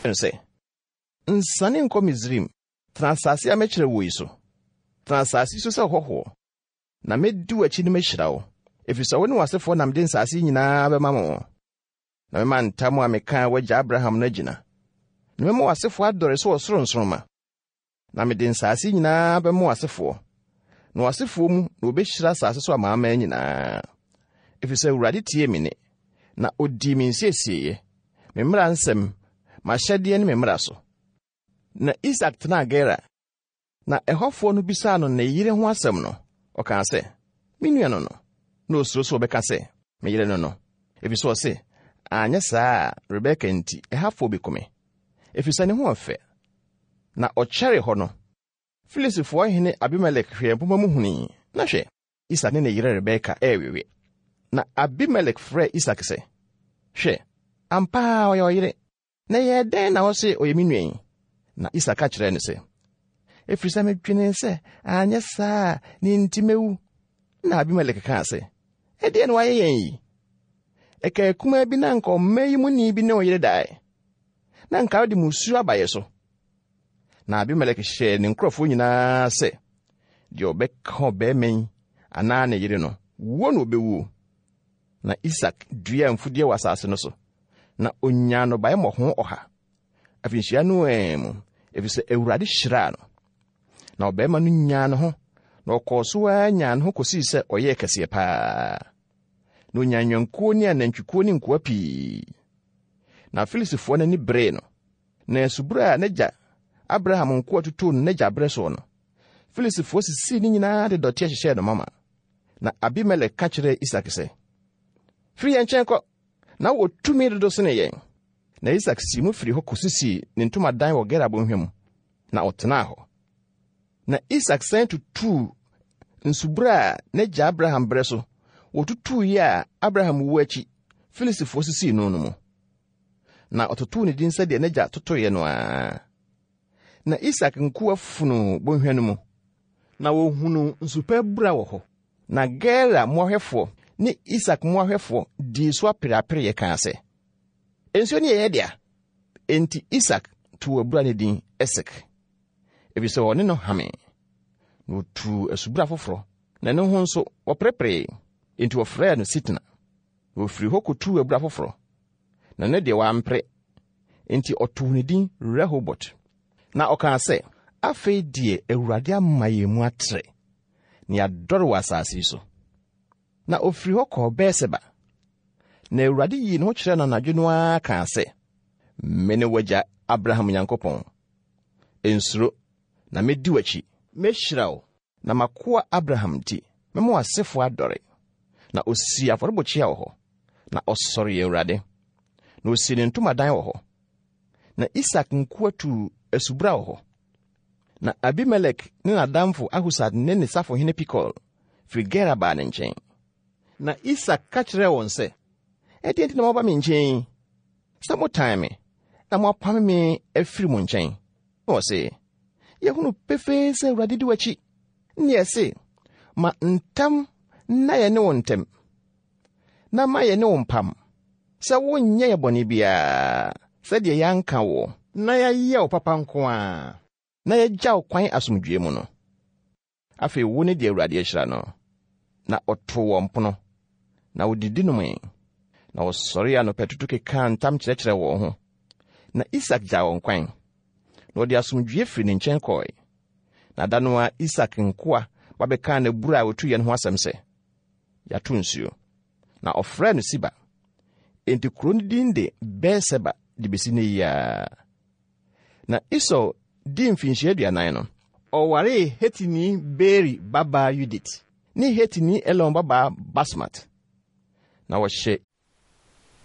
say, Nsanin Comizrim, Transasia Mecherewiso, Transasiso Hoho, na me do a chinimeshrow. If you saw one was a phone, I'm din sassy in Abamamo. No man Tamwa Meka wedge Abraham Negina. No more as if what Doris was thrown sroma. Na me din sassy in Abamo as a four. No as if whom no be shras as a mamma in. If you say radity a minute, na odimin see, membransem, my shadian membraso. Na Isaac Tnagera. Na a hot phone bisano ne yere wasem no, or can say, Minuano. No so beka say, me yere no. If you so say, Anya sa, Rebecca nti, a half phobic me. If you send him one fair. Na o cherry hono. Phyllis for hine Abimelech here, Pumamuhuni, na she, Isaac ne yere Rebecca, every. Na Abimelech frere Isaac say, she, ampa o yere. Na ye den na o se o yeminwe. Na Isaac kachire ne say, if you say me twene say, anya sa, ni ntimewu. Na Abimelech ka say, e de no aye yen. E ka kuma bi na nko meyi mu ni bi ne o yere dai. Na nka odi musu abaye so. Na Abimelech she ne nkrofo nyina say, de obeka obe men ana na yere no, wo no obewu. Na Isaac dua mfudie wasase no so. Na onya no bae mo ho oha. Afinhia no efise Ewurade hyira no. Na obema no nya no ho. Na okoso anya no ho kosi se oye kese pa. No nya nwankuo ni anantwikuo ni nkoa pi. Na Filistifo na ni bre no. Na subura na ja Abraham nkoa tutu na ja bre so no. Filistifo sisi ni nyina de dotie hyehye no mama. Na Abimelech ka kire Isaac se, Free and chenko. Na wo tumi dodo sene yen. Na Isaac si mu firi ho kosisi ne ntoma dan wo Gera bonhwem. Na otena ho. Na Isaac sent to two nsubra na ja Abraham breso. Wo tutu ya Abraham wo achi. Filistifo sisi no no mu. Na ototo ne din sede na ja toto ye no a. Na Isaac nkuwa funu bonhwem no mu. Na wo hunu nsupa bura wo ho. Na Gera mohwefo ni Isaac mohwefo di so apirapire ye kan se. Enso ni ye dia. Enti Isaac tu abura ne din Esek. Ebi se woni no hame. No tu asubura foforo. Na ne ho nso oprepre. Enti wo frɛ no Sitna. Wo firi hokutu abura foforo. Na ne de wa ampre. Enti otu ne din Rehobot. Na okan se afei die Ewurade amaye mu atre. Ni adoro wasase so. Na ofiri hokọ Berseba. Na Ewurade yi no kyerɛ na nadweno a ka se, mene wagya Abraham Nyankopɔn. Ensuro na medi wachi, mehyiraw na makoa Abraham ti, memo asefo adɔre. Na osi afɔrebɔkyia wɔ hɔ. Na ɔsɔre Ewurade. Na osi ne ntomadan wɔ hɔ. Na Isaac nkoa tu asubra wɔ hɔ. Na Abimelech ne nadamfo Ahusad ne safo hene Pikol firi Gera ba ne nkyɛn. Na Isaac ka kyerɛ wɔn sɛ, "Ɛdeɛ nti na moba me nkyɛn? Sɛ motan me, na moapam me afiri mo nkyɛn." Na ɔse, "Yɛhunu pefee sɛ Awurade di w'akyi. Ne yɛse, ma ntam na yɛne wo ntam. Na ma yɛne wo mpam. Sɛ wonyɛ yɛ bɔne biara, sɛdeɛ yɛanka wo, na yɛayɛ wo papa nko a, na yɛgya wo kwan asomdwie mu no." Afei wo ne de Awurade ahyira no. Na ɔto wɔn pono. Na wodidi no me. Na wɔsɔre anɔpɛ tutu keka ntam kyerɛkyerɛ wɔn ho. Na Isaac gya wɔn kwan. Na ɔde asomdwie firi ne nkyɛn kɔe. Na da no a Isaac nkoa babɛka na bura a wotu yɛ no ho asɛm sɛ, yɛato nsuo. Na ɔfrɛ no Siba. Enti kuro no din de Berseba de besi ne yia. Na Esau di mfinhyia 40 no. Ɔware Hetini Beri baba Yudit. Ni Hetini Elon baba Basmat. Na wɔhyɛ